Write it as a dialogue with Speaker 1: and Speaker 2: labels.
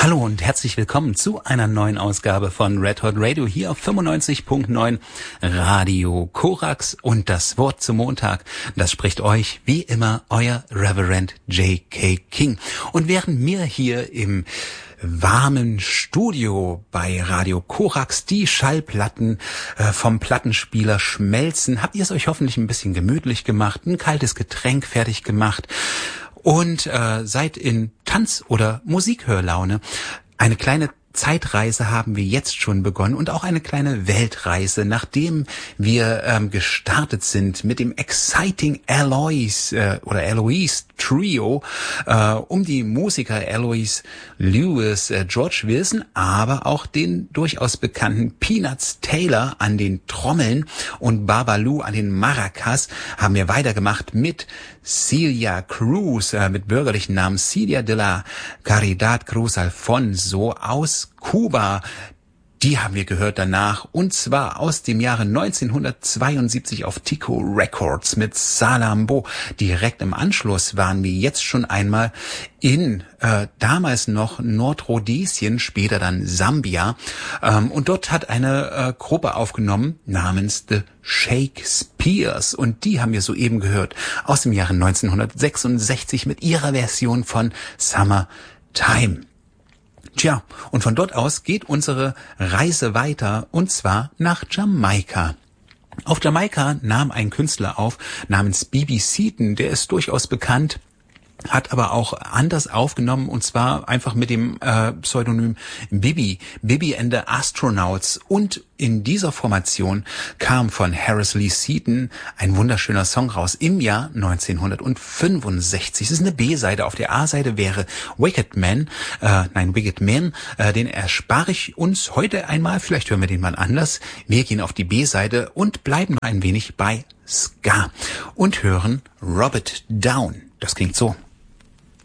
Speaker 1: Hallo und herzlich willkommen zu einer neuen Ausgabe von Red Hot Radio hier auf 95.9 Radio Korax. Und das Wort zum Montag, das spricht euch wie immer euer Reverend J.K. King. Und während mir hier im warmen Studio bei Radio Korax die Schallplatten vom Plattenspieler schmelzen, habt ihr es euch hoffentlich ein bisschen gemütlich gemacht, ein kaltes Getränk fertig gemacht und seid in Tanz- oder Musikhörlaune. Eine kleine Zeitreise haben wir jetzt schon begonnen und auch eine kleine Weltreise, nachdem wir gestartet sind mit dem Exciting Eloise Trio um die Musiker Eloise Lewis, George Wilson, aber auch den durchaus bekannten Peanuts Taylor an den Trommeln und Babalu an den Maracas, haben wir weitergemacht mit Celia Cruz, mit bürgerlichen Namen Celia de la Caridad Cruz Alfonso aus Kuba. Die haben wir gehört danach, und zwar aus dem Jahre 1972 auf Tico Records mit Salambo. Direkt im Anschluss waren wir jetzt schon einmal in damals noch Nordrhodesien, später dann Sambia, und dort hat eine Gruppe aufgenommen namens The Shakespeares, und die haben wir soeben gehört aus dem Jahre 1966 mit ihrer Version von Summertime. Tja, und von dort aus geht unsere Reise weiter, und zwar nach Jamaika. Auf Jamaika nahm ein Künstler auf namens Bibi Seaton, der ist durchaus bekannt, hat aber auch anders aufgenommen, und zwar einfach mit dem Pseudonym Bibi and the Astronauts. Und in dieser Formation kam von Harris Lee Seaton ein wunderschöner Song raus im Jahr 1965. Es ist eine B-Seite. Auf der A-Seite wäre Wicked Man, den erspare ich uns heute einmal. Vielleicht hören wir den mal anders. Wir gehen auf die B-Seite und bleiben noch ein wenig bei Ska und hören Robert Down. Das klingt so.